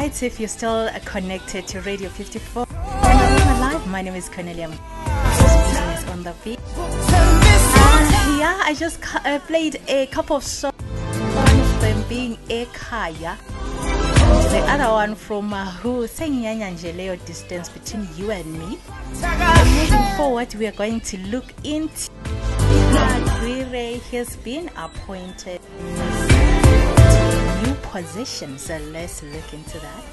right, if you're still connected to Radio 54 and live, my name is Cornelia. Business on the beat. Yeah, I just played a couple of songs, one of them being Ekhaya, the other one from Who Sengyanya Njeleo, Distance Between You and Me. Moving forward, we are going to look into Gwire has been appointed to new position, so let's look into that.